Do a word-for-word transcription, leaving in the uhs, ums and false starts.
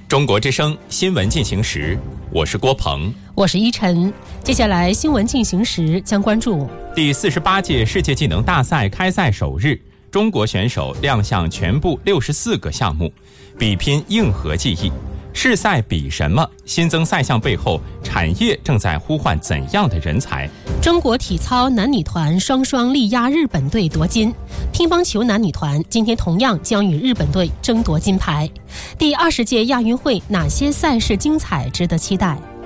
中国之声新闻进行时，我是郭鹏， 我是依晨。接下来新闻进行时将关注第四十八届世界技能大赛开赛首日，中国选手亮相全部六十四个项目，比拼硬核技艺。世赛比什么？新增赛项背后，产业正在呼唤怎样的人才？ 中国体操男女团双双力压日本队夺金，乒乓球男女团今天同样将与日本队争夺金牌。第二十届亚运会哪些赛事精彩值得期待？